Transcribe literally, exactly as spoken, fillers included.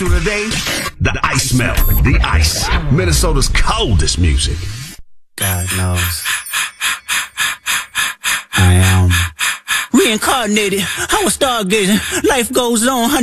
Today, the ice smell, the ice, Minnesota's coldest music. God knows. I am reincarnated. I was stargazing. Life goes on.